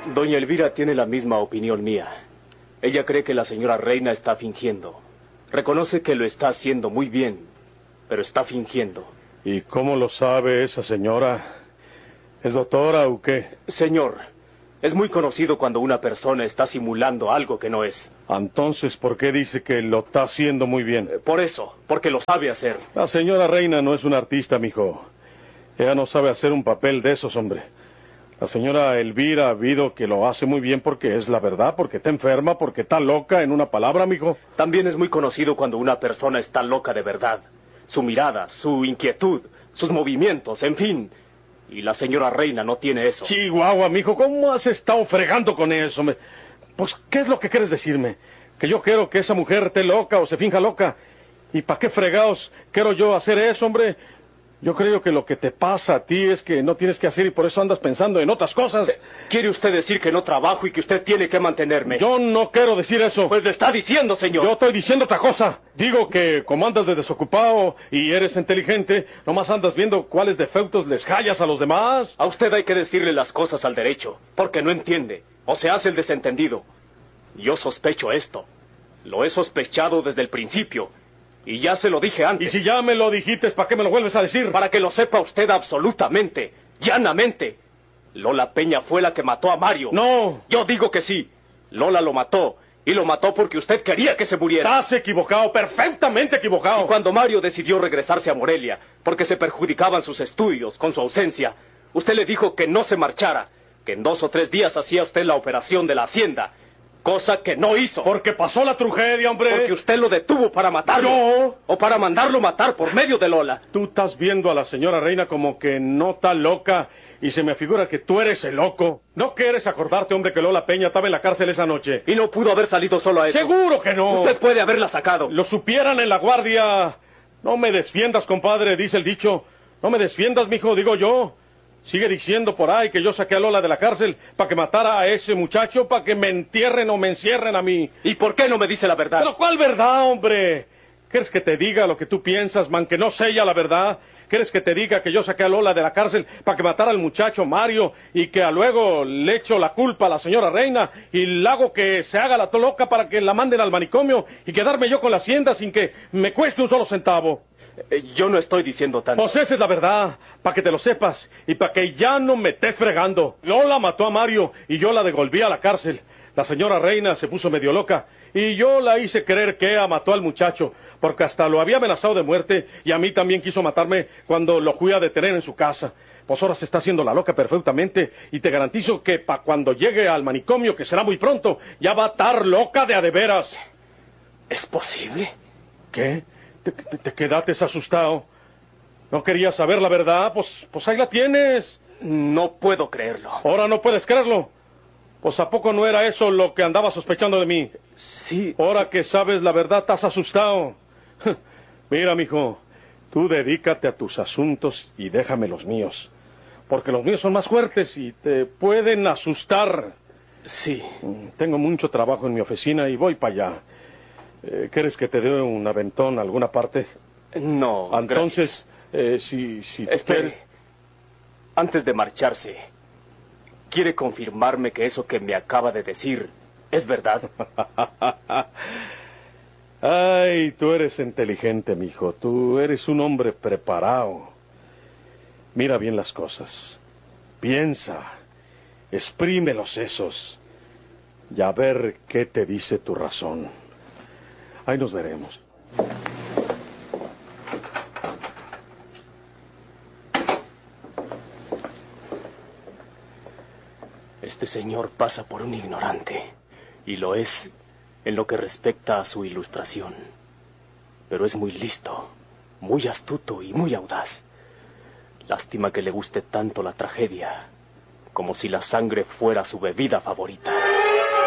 Doña Elvira tiene la misma opinión mía. Ella cree que la señora Reina está fingiendo. Reconoce que lo está haciendo muy bien, pero está fingiendo. ¿Y cómo lo sabe esa señora? ¿Es doctora o qué? Señor, es muy conocido cuando una persona está simulando algo que no es. Entonces, ¿por qué dice que lo está haciendo muy bien? Por eso, porque lo sabe hacer. La señora Reina no es una artista, mijo. Ella no sabe hacer un papel de esos, hombre. La señora Elvira ha habido que lo hace muy bien porque es la verdad, porque está enferma, porque está loca, en una palabra, mijo. También es muy conocido cuando una persona está loca de verdad. Su mirada, su inquietud, sus movimientos, en fin. Y la señora Reina no tiene eso. Chihuahua, mijo, ¿cómo has estado fregando con eso, hombre? Pues, ¿qué es lo que quieres decirme? ¿Que yo quiero que esa mujer esté loca o se finja loca? ¿Y para qué fregados quiero yo hacer eso, hombre? Yo creo que lo que te pasa a ti es que no tienes que hacer y por eso andas pensando en otras cosas. ¿Quiere usted decir que no trabajo y que usted tiene que mantenerme? Yo no quiero decir eso. Pues le está diciendo, señor. Yo estoy diciendo otra cosa. Digo que como andas de desocupado y eres inteligente, nomás andas viendo cuáles defectos les hallas a los demás. A usted hay que decirle las cosas al derecho, porque no entiende, o se hace el desentendido. Yo sospecho esto. Lo he sospechado desde el principio. Y ya se lo dije antes. Y si ya me lo dijiste, ¿para qué me lo vuelves a decir? Para que lo sepa usted absolutamente, llanamente. Lola Peña fue la que mató a Mario. No. Yo digo que sí. Lola lo mató. Y lo mató porque usted quería que se muriera. Estás equivocado, perfectamente equivocado. Y cuando Mario decidió regresarse a Morelia, porque se perjudicaban sus estudios con su ausencia, usted le dijo que no se marchara, que en 2 o 3 días hacía usted la operación de la hacienda. Cosa que no hizo. Porque pasó la tragedia, hombre. Porque usted lo detuvo para matarlo. ¿Yo? O para mandarlo matar por medio de Lola. Tú estás viendo a la señora Reina como que no está loca y se me figura que tú eres el loco. ¿No quieres acordarte, hombre, que Lola Peña estaba en la cárcel esa noche? Y no pudo haber salido solo a eso. ¡Seguro que no! Usted puede haberla sacado. Lo supieran en la guardia. No me desfiendas, compadre, dice el dicho. No me desfiendas, mijo, digo yo. Sigue diciendo por ahí que yo saqué a Lola de la cárcel para que matara a ese muchacho, para que me entierren o me encierren a mí. ¿Y por qué no me dice la verdad? ¿Pero cuál verdad, hombre? ¿Quieres que te diga lo que tú piensas, man, que no sé ya la verdad? ¿Quieres que te diga que yo saqué a Lola de la cárcel para que matara al muchacho Mario y que luego le echo la culpa a la señora Reina y la hago que se haga la loca para que la manden al manicomio y quedarme yo con la hacienda sin que me cueste un solo centavo? Yo no estoy diciendo tanto. Pues esa es la verdad, para que te lo sepas y para que ya no me estés fregando. Lola mató a Mario y yo la devolví a la cárcel. La señora Reina se puso medio loca y yo la hice creer que ella mató al muchacho, porque hasta lo había amenazado de muerte y a mí también quiso matarme cuando lo fui a detener en su casa. Pues ahora se está haciendo la loca perfectamente y te garantizo que para cuando llegue al manicomio, que será muy pronto, ya va a estar loca de a de veras. ¿Es posible? ¿Qué? ¿Te quedaste asustado? ¿No querías saber la verdad? Pues ahí la tienes. No puedo creerlo. ¿Ahora no puedes creerlo? Pues ¿a poco no era eso lo que andabas sospechando de mí? Sí. Ahora que sabes la verdad, estás asustado. Mira, mijo, tú dedícate a tus asuntos y déjame los míos. Porque los míos son más fuertes y te pueden asustar. Sí. Tengo mucho trabajo en mi oficina y voy para allá. ¿Quieres que te dé un aventón a alguna parte? No, entonces, si espere. Antes de marcharse, ¿quiere confirmarme que eso que me acaba de decir es verdad? Ay, tú eres inteligente, mijo. Tú eres un hombre preparado. Mira bien las cosas. Piensa. Exprime los sesos. Y a ver qué te dice tu razón. Ahí nos veremos. Este señor pasa por un ignorante, y lo es en lo que respecta a su ilustración. Pero es muy listo, muy astuto y muy audaz. Lástima que le guste tanto la tragedia, como si la sangre fuera su bebida favorita.